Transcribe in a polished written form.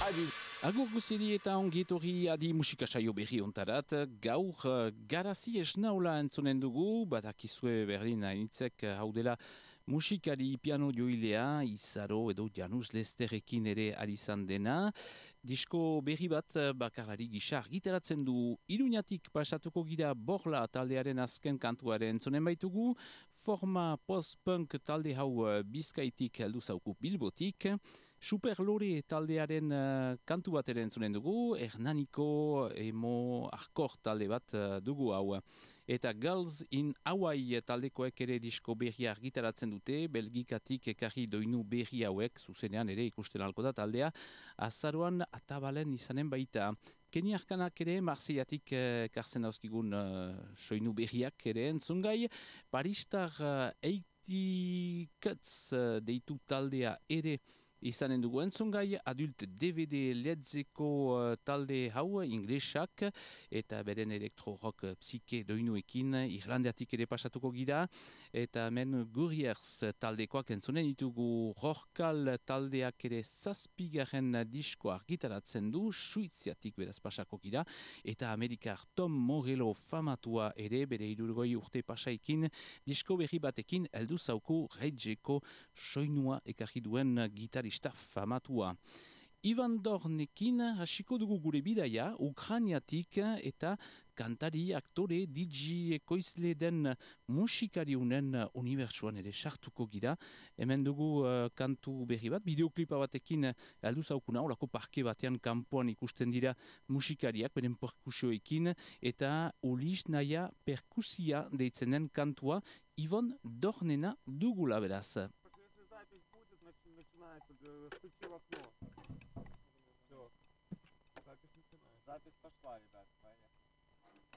Agur guziri eta ongitorri adi musika saio berri ontarat, gaur garazi esnaula entzunen dugu, badakizue berdin hainitzek hau dela musikari piano joilea, Izaro edo Janus Lesterrekin ere alizan dena. Disko berri bat bakarlari gisa argitaratzen du, Iruñatik pasatuko gira Borla taldearen azken kantuaren entzunen baitugu, forma post-punk talde hau Bizkaitik heldu zauku Bilbotik, Superlore taldearen kantu bat ere entzunen dugu, Hernaniko emo arkor talde bat dugu hau. Eta Girls in Hawaii taldekoek ere disko berria argitaratzen dute, Belgikatik ekarri doinu berri hauek, zuzenean ere ikusten alko da taldea, azaroan atabalen izanen baita. Keni Arkanak ere, Marseilleatik karzen dauzkigun soinu berriak ere entzungai, Paristar 80 Cuts deitu taldea ere izanen dugu entzungai, adult DVD letzeko talde hau inglesak eta beren elektro-rock psike doinuekin Irlandeatik ere pasatuko gira, eta hemen Gurriers taldekoak entzunen ditugu. Rorkal taldeak ere zazpigarren diskoa argitaratzen du, Suiziatik beraz pasako gira, eta Amerikar Tom Morello famatua ere bere 60 urte pasaikin disko berri batekin heldu zauku Rageko soinua ekarri duen gitarista famatua. Ivan Dornekin hasiko dugu gure bidaia, Ukrainiatik eta kantari, aktore, DJ ekoizle den musikariunen unibertsuan ere sartuko gira. Hemen dugu kantu berri bat, bideoklipa batekin aldu zaukuna, olako parke batean kanpoan ikusten dira musikariak, beren perkusioekin, eta Ulis Naia perkusia deitzen den kantua, Ivan Dornena dugula beraz. Начинается, стучи в окно. Все. Запись начинается. Запись пошла, ребят, поехали.